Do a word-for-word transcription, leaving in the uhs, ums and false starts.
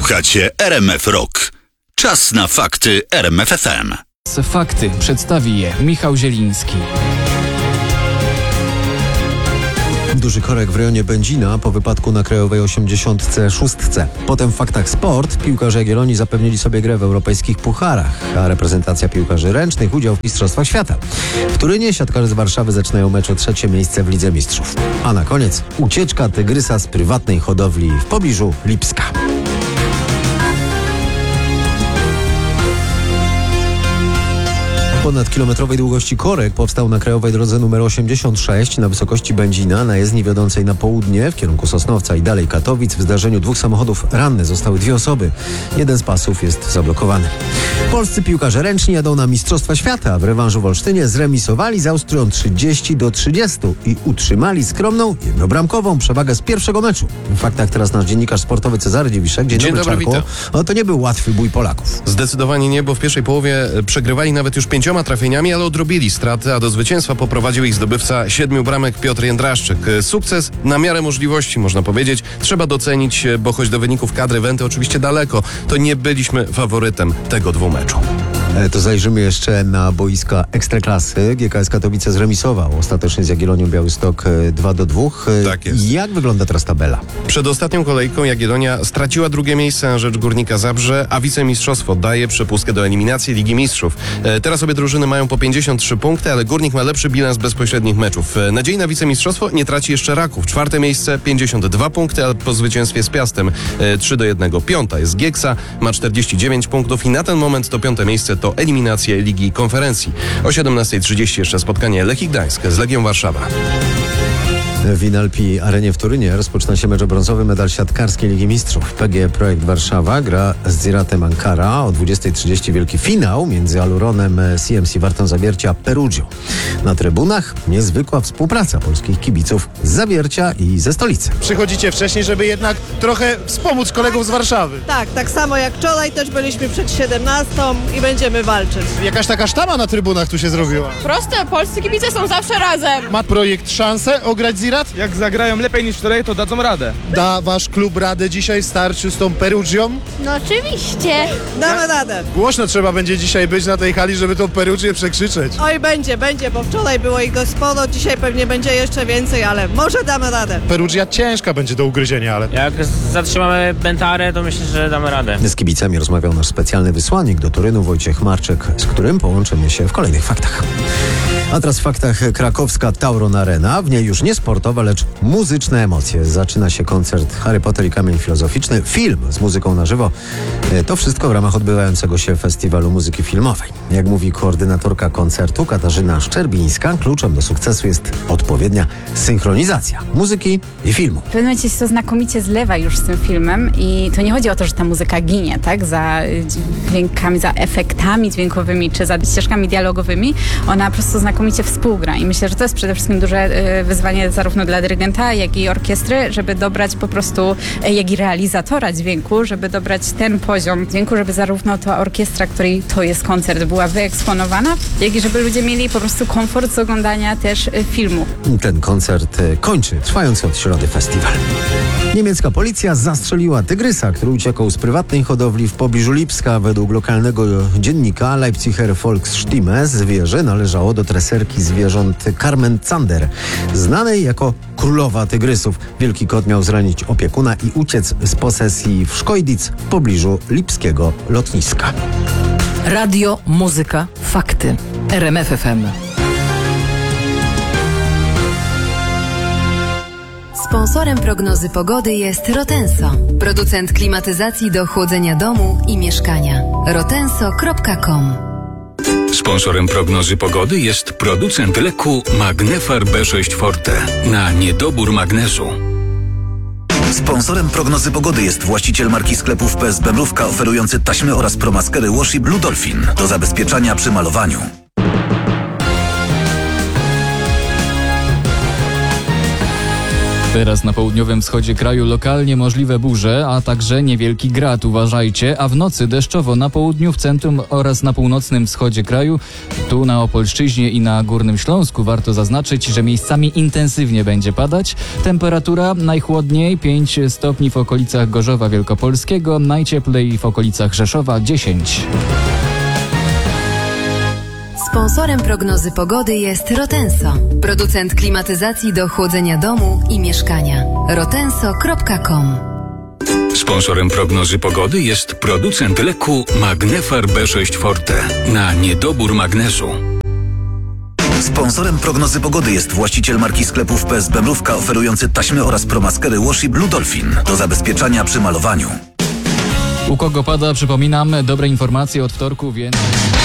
Słuchacie R M F Rock. Czas na fakty R M F F M. Fakty przedstawi je Michał Zieliński. Duży korek w rejonie Będzina po wypadku na krajowej osiemdziesiąt sześć. Potem w faktach sport piłkarze Jagiellonii zapewnili sobie grę w europejskich pucharach, a reprezentacja piłkarzy ręcznych udział w Mistrzostwach Świata. W Turynie siatkarze z Warszawy zaczynają mecz o trzecie miejsce w Lidze Mistrzów. A na koniec ucieczka tygrysa z prywatnej hodowli w pobliżu Lipska. Ponad kilometrowej długości korek powstał na krajowej drodze numer osiemdziesiąt sześć na wysokości Będzina, na jezdni wiodącej na południe w kierunku Sosnowca i dalej Katowic. W zdarzeniu dwóch samochodów ranne zostały dwie osoby. Jeden z pasów jest zablokowany. Polscy piłkarze ręczni jadą na Mistrzostwa Świata. W rewanżu w Olsztynie zremisowali z Austrią trzydzieści do trzydziestu i utrzymali skromną, jednobramkową przewagę z pierwszego meczu. W faktach teraz nasz dziennikarz sportowy Cezary Dziewiszek. Dzień, Dzień dobry, dobry, Czarku. witam. No to nie był łatwy bój Polaków. Zdecydowanie nie, bo w pierwszej połowie przegrywali nawet już pięcioma trafieniami, ale odrobili straty, a do zwycięstwa poprowadził ich zdobywca siedmiu bramek Piotr Jędraszczyk. Sukces na miarę możliwości, można powiedzieć. Trzeba docenić, bo choć do wyników kadry Wenty oczywiście daleko, to nie byliśmy faworytem tego dwumeczu. E, To zajrzymy jeszcze na boiska Ekstraklasy. G K S Katowice zremisował ostatecznie z Jagiellonią Białystok e, dwa do dwóch. E, Tak jest. Jak wygląda teraz tabela? Przed ostatnią kolejką Jagiellonia straciła drugie miejsce na rzecz Górnika Zabrze, a wicemistrzostwo daje przepustkę do eliminacji Ligi Mistrzów. E, teraz obie drużyny mają po pięćdziesiąt trzy punkty, ale Górnik ma lepszy bilans bezpośrednich meczów. E, nadziei na wicemistrzostwo nie traci jeszcze Raków. Czwarte miejsce, pięćdziesiąt dwa punkty, ale po zwycięstwie z Piastem e, trzy do jednego. Piąta jest Gieksa, ma czterdzieści dziewięć punktów i na ten moment to piąte miejsce to eliminację Ligi Konferencji. O siedemnasta trzydzieści jeszcze spotkanie Lechii Gdańsk z Legią Warszawa. W Inalpi Arenie w Turynie rozpoczyna się mecz o brązowy medal siatkarskiej Ligi Mistrzów. P G E Projekt Warszawa gra z Ziratem Ankara. O dwudziesta trzydzieści wielki finał między Aluronem C M C Wartą Zawiercia a Perugią. Na trybunach niezwykła współpraca polskich kibiców z Zawiercia i ze stolicy. Przychodzicie wcześniej, żeby jednak trochę wspomóc kolegów z Warszawy. Tak, tak samo jak wczoraj też byliśmy przed siedemnastą i będziemy walczyć. Jakaś taka sztama na trybunach tu się zrobiła. Proste, polscy kibice są zawsze razem. Ma projekt szansę ograć Zirat? Jak zagrają lepiej niż wczoraj, to dadzą radę. Da wasz klub radę dzisiaj starczy z tą Perugią? No oczywiście. Damy radę. Głośno trzeba będzie dzisiaj być na tej hali, żeby tą Perugię przekrzyczeć. Oj, będzie, będzie, bo wczoraj było ich dość sporo, dzisiaj pewnie będzie jeszcze więcej, ale może damy radę. Perugia ciężka będzie do ugryzienia, ale... Jak zatrzymamy Bentarę, to myślę, że damy radę. Z kibicami rozmawiał nasz specjalny wysłannik do Turynu Wojciech Marczek, z którym połączymy się w kolejnych faktach. A teraz w faktach krakowska Tauron Arena. W niej już nie sportowe, lecz muzyczne emocje. Zaczyna się koncert Harry Potter i Kamień Filozoficzny, film z muzyką na żywo. To wszystko w ramach odbywającego się Festiwalu Muzyki Filmowej. Jak mówi koordynatorka koncertu Katarzyna Szczerbińska, kluczem do sukcesu jest odpowiednia synchronizacja muzyki i filmu. W pewnym momencie się to znakomicie zlewa już z tym filmem i to nie chodzi o to, że ta muzyka ginie, tak, za dźwiękami, za efektami dźwiękowymi czy za ścieżkami dialogowymi. Ona po prostu znakomicie współgra i myślę, że to jest przede wszystkim duże wyzwanie zarówno dla dyrygenta, jak i orkiestry, żeby dobrać po prostu, jak i realizatora dźwięku, żeby dobrać ten poziom dźwięku, żeby zarówno ta orkiestra, której to jest koncert, była wyeksponowana, jak i żeby ludzie mieli po prostu komfort z oglądania też filmu. Ten koncert kończy trwający od środy festiwal. Niemiecka policja zastrzeliła tygrysa, który uciekał z prywatnej hodowli w pobliżu Lipska. Według lokalnego dziennika Leipziger Volksstimme zwierzę należało do treserki zwierząt Carmen Zander, znanej jako królowa tygrysów. Wielki kot miał zranić opiekuna i uciec z posesji w Schkeuditz w pobliżu lipskiego lotniska. Radio, muzyka, fakty. R M F F M. Sponsorem prognozy pogody jest Rotenso, producent klimatyzacji do chłodzenia domu i mieszkania. rotenso kropka com. Sponsorem prognozy pogody jest producent leku Magnefar B sześć Forte na niedobór magnezu. Sponsorem prognozy pogody jest właściciel marki sklepów P S B Mrówka, oferujący taśmy oraz promaskery Washi Blue Dolphin do zabezpieczania przy malowaniu. Teraz na południowym wschodzie kraju lokalnie możliwe burze, a także niewielki grad. Uważajcie, a w nocy deszczowo na południu, w centrum oraz na północnym wschodzie kraju. Tu na Opolszczyźnie i na Górnym Śląsku warto zaznaczyć, że miejscami intensywnie będzie padać. Temperatura najchłodniej pięć stopni w okolicach Gorzowa Wielkopolskiego, najcieplej w okolicach Rzeszowa dziesięć. Sponsorem prognozy pogody jest Rotenso, producent klimatyzacji do chłodzenia domu i mieszkania. rotenso kropka com. Sponsorem prognozy pogody jest producent leku Magnefar B sześć Forte na niedobór magnezu. Sponsorem prognozy pogody jest właściciel marki sklepów P S B Mrówka oferujący taśmy oraz promaskery Washi Blue Dolphin do zabezpieczania przy malowaniu. U kogo pada, przypominam, dobre informacje od wtorku, więc...